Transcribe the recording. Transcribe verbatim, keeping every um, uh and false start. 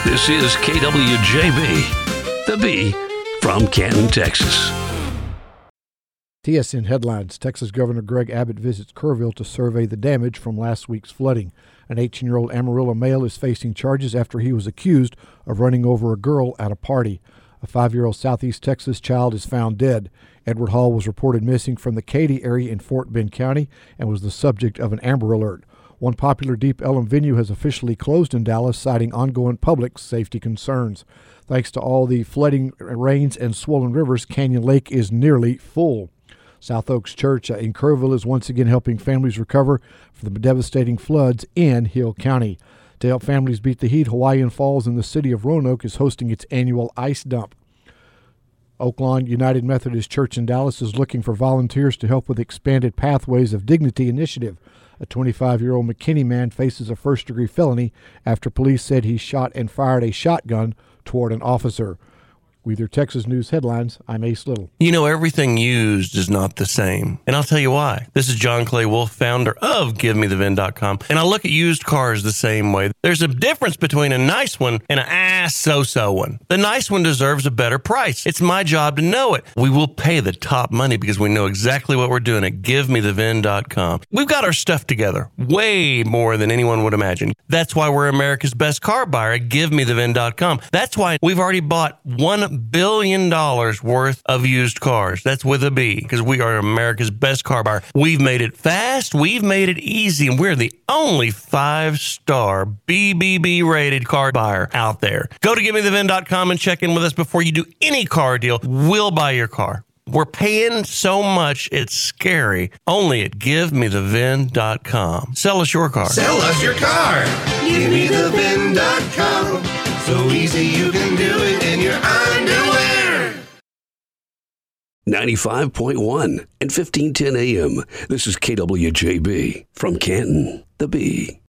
This is K W J B, the B from Canton, Texas. T S N headlines. Texas Governor Greg Abbott visits Kerrville to survey the damage from last week's flooding. An eighteen-year-old Amarillo male is facing charges after he was accused of running over a girl at a party. A five-year-old Southeast Texas child is found dead. Edward Hall was reported missing from the Katy area in Fort Bend County and was the subject of an Amber Alert. One popular Deep Ellum venue has officially closed in Dallas, citing ongoing public safety concerns. Thanks to all the flooding, rains, and swollen rivers, Canyon Lake is nearly full. South Oaks Church in Kerrville is once again helping families recover from the devastating floods in Hill County. To help families beat the heat, Hawaiian Falls in the city of Roanoke is hosting its annual ice dump. Oaklawn United Methodist Church in Dallas is looking for volunteers to help with expanded Pathways of Dignity initiative. A twenty-five-year-old McKinney man faces a first-degree felony after police said he shot and fired a shotgun toward an officer. With your Texas News headlines, I'm Ace Little. You know, everything used is not the same. And I'll tell you why. This is John Clay Wolf, founder of Give Me The V I N dot com. And I look at used cars the same way. There's a difference between a nice one and an ah so-so one. The nice one deserves a better price. It's my job to know it. We will pay the top money because we know exactly what we're doing at Give Me The V I N dot com. We've got our stuff together way more than anyone would imagine. That's why we're America's best car buyer at Give Me The V I N dot com. That's why we've already bought one billion dollars worth of used cars. That's with a B, because we are America's best car buyer. We've made it fast, we've made it easy, and we're the only five-star B B B rated car buyer out there. Go to Give Me The V I N dot com and check in with us before you do any car deal. We'll buy your car. We're paying so much, it's scary. Only at Give Me The V I N dot com. Sell us your car. Sell us your car. Give Me The V I N dot com. So easy you can do it in your underwear. ninety-five point one and fifteen ten A M. This is K W J B from Canton, the B.